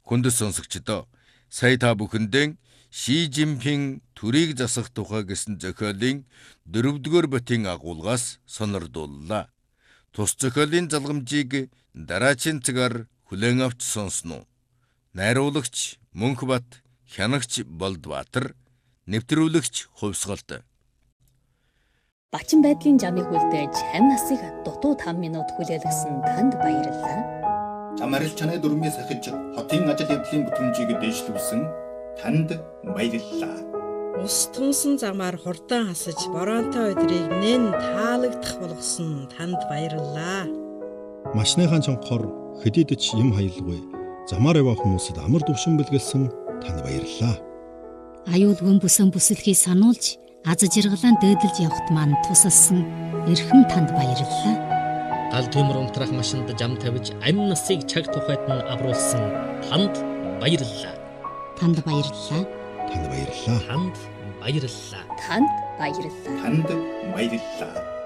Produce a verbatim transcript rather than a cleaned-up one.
Хүндэт сонсогчдоо сая та бүхэндээ Ши Жинпинг төрийг засах тухай гэсэн зохиолын дөрөвдүгээр ботын агуулгаас сонирдууллаа. Тус зохиолын залгамжийг дараачийн цагаар хүлээн авч сонсноо. Найруулагч Мөнхбат, хянагч Болдбаатар, нэвтрүүлэгч Хувьсгалт. Бачин байдлын жамыг үлдээж хамь насыг дутуу таван минут хүлээлгэсэн танд баярлалаа. Чам арил чанай дүрмээ сахиж хотын ажил явдлын бүтэмжийг дэвшлүүлсэн танд баярлалаа. Ус тунсан замаар хурдан хасаж бороонтой өдрийг нэн таалагдах болгосон танд баярлалаа. Машныхаа чонхоор хэдийдэж юм хаялгүй замаар яваа хүмүүсэд амар дөвшин бэлгэлсэн танд баярлалаа. Аюулгүй бүсэн бүсэлхий сануулж аз жаргалаан дээдэлж явахт манд тусалсан эрхэм танд баярлалаа. Гал төмөр унтрах машинд жам тавьж амь насыг чаг тухайд нь авруулсан танд баярлалаа. Танд баярлалаа. Танд баярлалаа. Танд баярлалаа. Танд баярлалаа. Танд баярлалаа.